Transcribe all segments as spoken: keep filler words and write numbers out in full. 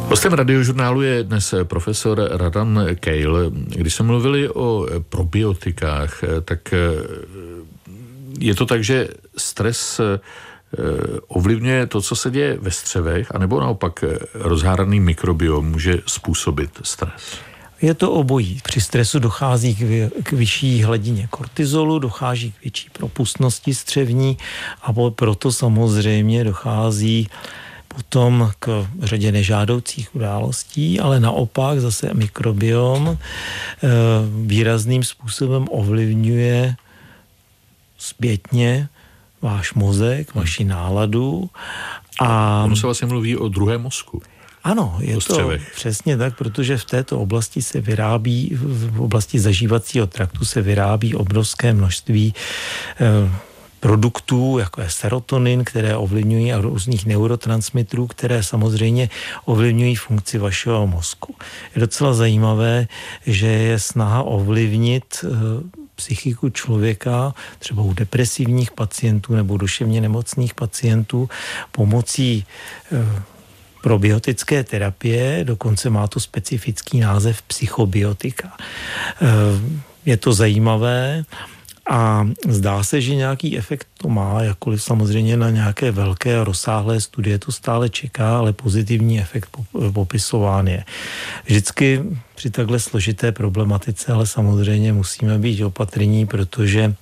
Hostem Radiožurnálu je dnes profesor Radan Keil. Když jsme mluvili o probiotikách, tak je to tak, že stres ovlivňuje to, co se děje ve střevech, anebo naopak rozháraný mikrobiom může způsobit stres? Je to obojí. Při stresu dochází k, vy, k vyšší hladině kortizolu, dochází k větší propustnosti střevní a proto samozřejmě dochází potom k řadě nežádoucích událostí, ale naopak zase mikrobiom výrazným způsobem ovlivňuje zpětně váš mozek, vaši náladu. A ono se vlastně mluví o druhém mozku. Ano, je to přesně tak, protože v této oblasti se vyrábí, v oblasti zažívacího traktu se vyrábí obrovské množství eh, produktů, jako je serotonin, které ovlivňují a různých neurotransmitrů, které samozřejmě ovlivňují funkci vašeho mozku. Je docela zajímavé, že je snaha ovlivnit eh, psychiku člověka, třeba u depresivních pacientů nebo duševně nemocných pacientů, pomocí eh, probiotické terapie, dokonce má to specifický název psychobiotika. Je to zajímavé a zdá se, že nějaký efekt to má, jakkoliv samozřejmě na nějaké velké a rozsáhlé studie to stále čeká, ale pozitivní efekt popisován je. Vždycky při takhle složité problematice, ale samozřejmě musíme být opatrní, protože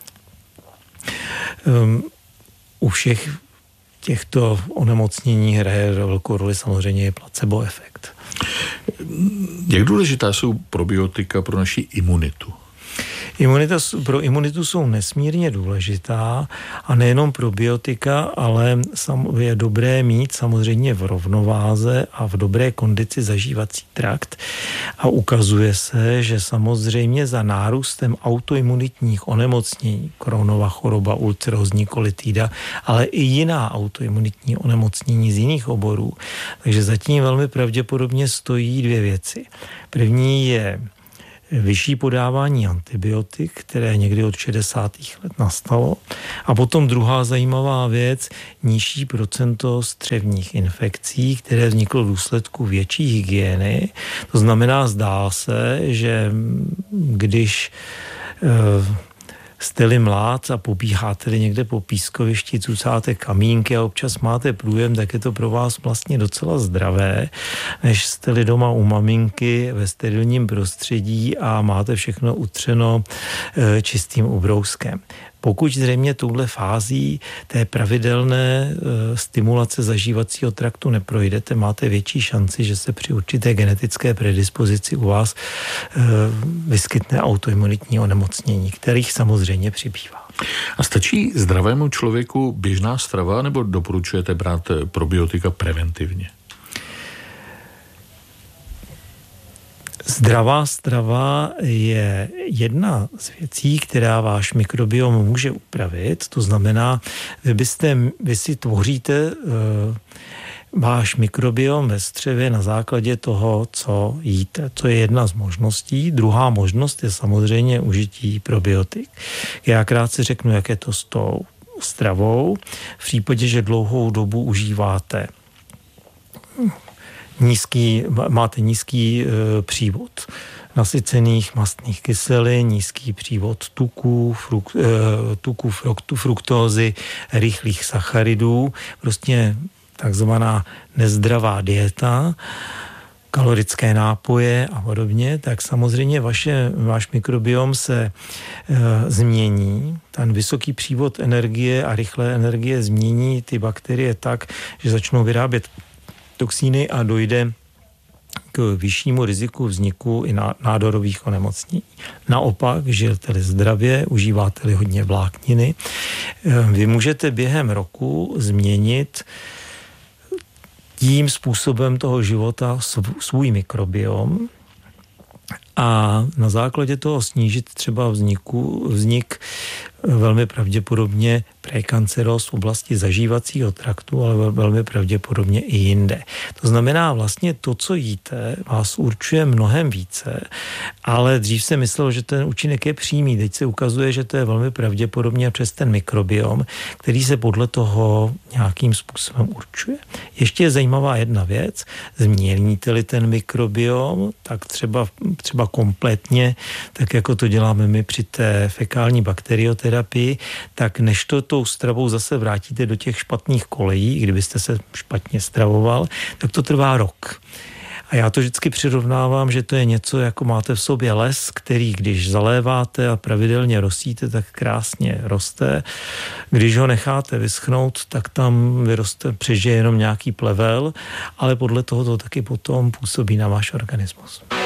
um, u všech těchto onemocnění hraje velkou roli samozřejmě je placebo efekt. Jak důležitá jsou probiotika pro naši imunitu? Imunita, pro imunitu jsou nesmírně důležitá a nejenom probiotika, ale je dobré mít samozřejmě v rovnováze a v dobré kondici zažívací trakt a ukazuje se, že samozřejmě za nárůstem autoimunitních onemocnění, Crohnova choroba, ulcerózní kolitída, ale i jiná autoimunitní onemocnění z jiných oborů, takže zatím velmi pravděpodobně stojí dvě věci. První je vyšší podávání antibiotik, které někdy od šedesátých let nastalo. A potom druhá zajímavá věc, nižší procento střevních infekcí, které vzniklo v důsledku větší hygieny. To znamená, zdá se, že když e, jste-li mlád a pobíháte někde po pískovišti, cucáte kamínky a občas máte průjem, tak je to pro vás vlastně docela zdravé, než jste-li doma u maminky ve sterilním prostředí a máte všechno utřeno e, čistým ubrouskem. Pokud zřejmě touhle fází té pravidelné e, stimulace zažívacího traktu neprojdete, máte větší šanci, že se při určité genetické predispozici u vás e, vyskytne autoimunitní onemocnění, kterých samozřejmě přibývá. A stačí zdravému člověku běžná strava, nebo doporučujete brát probiotika preventivně? Zdravá strava je jedna z věcí, která váš mikrobiom může upravit. To znamená, vy, byste, vy si tvoříte uh, váš mikrobiom ve střevě na základě toho, co jíte. To je jedna z možností. Druhá možnost je samozřejmě užití probiotik. Já krátce řeknu, jak je to s tou stravou. V případě, že dlouhou dobu užíváte nízký, máte nízký e, přívod nasycených mastných kyselin, nízký přívod tuků, fruk, e, tuků fruktu, fruktózy, rychlých sacharidů, prostě takzvaná nezdravá dieta, kalorické nápoje a podobně, tak samozřejmě vaše, váš mikrobiom se e, změní. Ten vysoký přívod energie a rychlé energie změní ty bakterie tak, že začnou vyrábět toxíny a dojde k vyššímu riziku vzniku i nádorových onemocnění. Naopak, žijete-li zdravě, užíváte-li hodně vlákniny, vy můžete během roku změnit tím způsobem toho života svůj mikrobiom a na základě toho snížit třeba vzniku, vznik velmi pravděpodobně prekanceróz v oblasti zažívacího traktu, ale velmi pravděpodobně i jinde. To znamená, vlastně to, co jíte, vás určuje mnohem více, ale dřív se myslelo, že ten účinek je přímý. Teď se ukazuje, že to je velmi pravděpodobně přes ten mikrobiom, který se podle toho nějakým způsobem určuje. Ještě je zajímavá jedna věc. Změníte-li ten mikrobiom, tak třeba, třeba kompletně, tak jako to děláme my při té fekální bakterioterapii, tak než to tou stravou zase vrátíte do těch špatných kolejí, kdybyste se špatně stravoval, tak to trvá rok. A já to vždycky přirovnávám, že to je něco, jako máte v sobě les, který když zaléváte a pravidelně rostíte, tak krásně roste. Když ho necháte vyschnout, tak tam vyroste, přežije jenom nějaký plevel, ale podle toho to taky potom působí na váš organismus.